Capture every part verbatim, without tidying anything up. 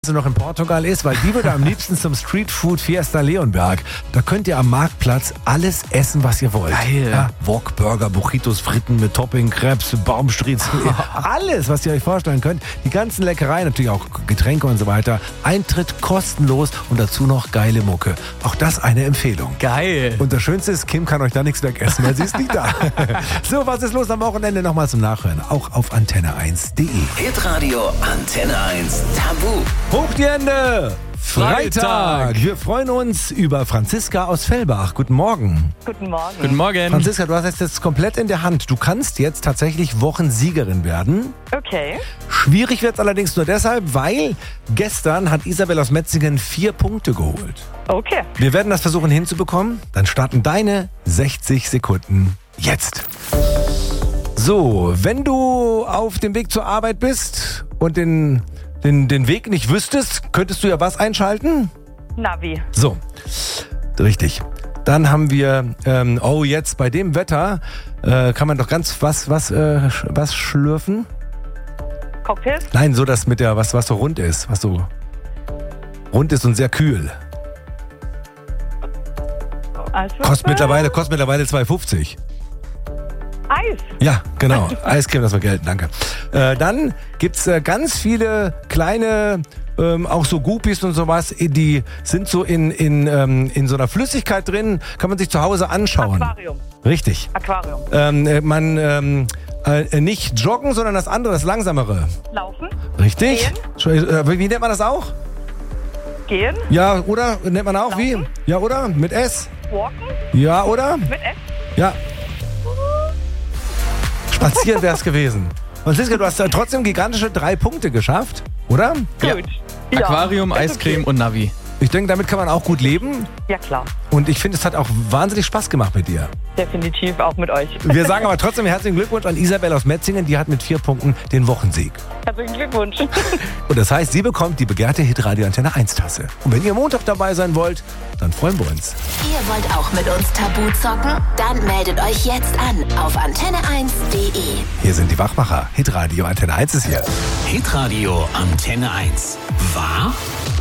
sie noch in Portugal ist, weil die würde am liebsten zum Streetfood Fiesta Leonberg. Da könnt ihr am Marktplatz alles essen, was ihr wollt. Geil. Ja, Wok, Burger, Burritos, Fritten mit Topping, Crepes, Baumstriezel, alles, was ihr euch vorstellen könnt. Die ganzen Leckereien, natürlich auch Getränke und so weiter. Eintritt kostenlos und dazu noch geile Mucke. Auch das eine Empfehlung. Geil. Und das Schönste ist, Kim kann euch da nichts wegessen, weil sie ist nicht da. So, was ist los am Wochenende? Nochmal zum Nachhören. Auch auf antenne eins punkt de. Hitradio Antenne eins Tabu. Hoch die Hände! Freitag! Freitag. Wir freuen uns über Franziska aus Fellbach. Guten Morgen. Guten Morgen. Guten Morgen. Franziska, du hast es jetzt komplett in der Hand. Du kannst jetzt tatsächlich Wochensiegerin werden. Okay. Schwierig wird es allerdings nur deshalb, weil gestern hat Isabel aus Metzingen vier Punkte geholt. Okay. Wir werden das versuchen hinzubekommen. Dann starten deine sechzig Sekunden jetzt. So, wenn du auf dem Weg zur Arbeit bist und den, den, den Weg nicht wüsstest, könntest du ja was einschalten? Navi. So, richtig. Dann haben wir, ähm, oh jetzt bei dem Wetter äh, kann man doch ganz was, was, äh, sch- was schlürfen? Cocktails. Nein, so das mit der, was, was so rund ist, was so rund ist und sehr kühl. Eiswürfel. Kostet mittlerweile, kostet mittlerweile zwei fünfzig. Eis. Ja, genau. Eiscreme, das war Geld, danke. Äh, dann gibt's äh, ganz viele kleine, ähm, auch so Guppies und sowas, die sind so in, in, ähm, in so einer Flüssigkeit drin, kann man sich zu Hause anschauen. Aquarium. Richtig. Aquarium. Ähm, äh, man, ähm, äh, nicht joggen, sondern das andere, das langsamere. Laufen. Richtig? Gehen. Entschuldigung, äh, Wie nennt man das auch? Gehen. Ja, oder? Nennt man auch wie? Laufen. Ja, oder? Mit S? Walken. Ja, oder? Mit F. Ja. Spazieren wäre es gewesen. Franziska, du hast ja trotzdem gigantische drei Punkte geschafft, oder? Ja. Gut. Aquarium, Ja, ist Eiscreme okay. und Navi. Ich denke, damit kann man auch gut leben. Ja, klar. Und ich finde, es hat auch wahnsinnig Spaß gemacht mit dir. Definitiv auch mit euch. Wir sagen aber trotzdem herzlichen Glückwunsch an Isabel aus Metzingen. Die hat mit vier Punkten den Wochensieg. Herzlichen Glückwunsch. Und das heißt, sie bekommt die begehrte Hitradio Antenne eins Tasse. Und wenn ihr Montag dabei sein wollt, dann freuen wir uns. Ihr wollt auch mit uns Tabu zocken? Dann meldet euch jetzt an auf antenne eins punkt de. Hier sind die Wachmacher. Hitradio Antenne eins ist hier. Hitradio Antenne eins. Wahr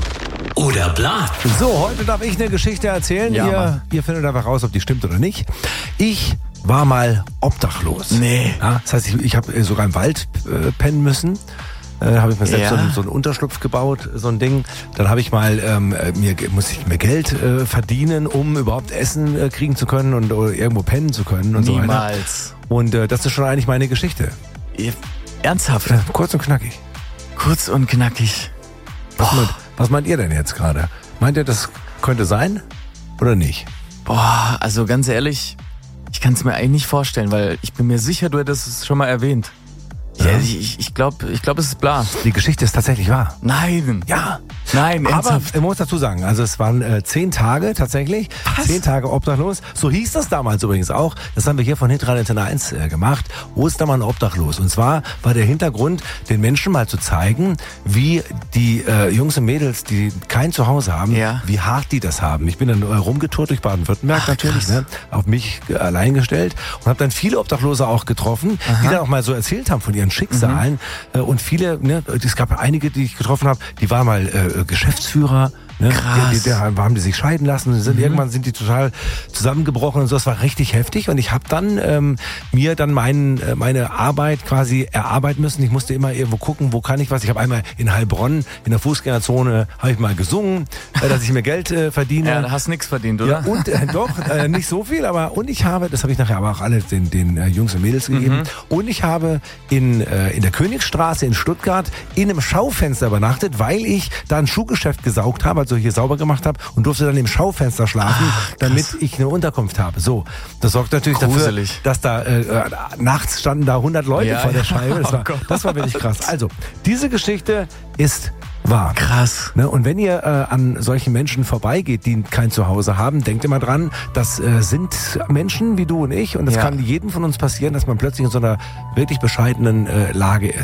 oder bla? So, heute darf ich eine Geschichte erzählen. Ja, ihr, Mann. ihr findet einfach raus, ob die stimmt oder nicht. Ich war mal obdachlos. Nee. Ja, das heißt, ich, ich habe sogar im Wald äh, pennen müssen. Äh, habe ich mir selbst Ja. so, einen, so einen Unterschlupf gebaut, so ein Ding. Dann habe ich mal, ähm, äh, mir muss ich mir Geld äh, verdienen, um überhaupt Essen äh, kriegen zu können und oder irgendwo pennen zu können und so weiter. Niemals. Und äh, das ist schon eigentlich meine Geschichte. Ihr- Ernsthaft? Äh, kurz und knackig. Kurz und knackig. Was, meint, was meint ihr denn jetzt gerade? Meint ihr, das könnte sein oder nicht? Boah, also ganz ehrlich, ich kann es mir eigentlich nicht vorstellen, weil ich bin mir sicher, du hättest es schon mal erwähnt. Ja, Ja. ich ich glaube, ich glaub, es ist bla. Die Geschichte ist tatsächlich wahr. Nein. Ja. Nein, Aber ernsthaft. ich muss dazu sagen, also es waren äh, zehn Tage tatsächlich. Was? Zehn Tage obdachlos. So hieß das damals übrigens auch. Das haben wir hier von Hitradio Antenne eins äh, gemacht. Ostermann obdachlos. Und zwar war der Hintergrund, den Menschen mal zu zeigen, wie die äh, Jungs und Mädels, die kein Zuhause haben, Ja. wie hart die das haben. Ich bin dann äh, rumgetourt durch Baden-Württemberg natürlich, ne, auf mich äh, allein gestellt und habe dann viele Obdachlose auch getroffen, die dann auch mal so erzählt haben von ihren Schicksalen. Äh, und viele, ne, es gab einige, die ich getroffen habe, die waren mal äh, Geschäftsführer. Ne? Krass. Die, die, da haben die sich scheiden lassen, sind, irgendwann sind die total zusammengebrochen und so. Das war richtig heftig und ich habe dann ähm, mir dann mein, äh, meine Arbeit quasi erarbeiten müssen. Ich musste immer irgendwo gucken, wo kann ich was. Ich habe einmal in Heilbronn in der Fußgängerzone habe ich mal gesungen, äh, dass ich mir Geld äh, verdiene. Ja, da hast nix verdient, oder? Ja, und äh, doch, äh, nicht so viel, aber und ich habe, das habe ich nachher aber auch alle den, den äh, Jungs und Mädels gegeben, und ich habe in, äh, in der Königstraße in Stuttgart in einem Schaufenster übernachtet, weil ich da ein Schuhgeschäft gesaugt habe, also hier sauber gemacht habe und durfte dann im Schaufenster schlafen, Ach, damit ich eine Unterkunft habe. So, das sorgt natürlich Gruselig. dafür, dass da äh, äh, nachts standen da hundert Leute Ja, vor der ja. Scheibe. Das Oh war, Gott. das war wirklich krass. Also, diese Geschichte ist wahr. Krass. Ne, und wenn ihr äh, an solchen Menschen vorbeigeht, die kein Zuhause haben, denkt immer dran, das äh, sind Menschen wie du und ich und es Ja. kann jedem von uns passieren, dass man plötzlich in so einer wirklich bescheidenen äh, Lage ist.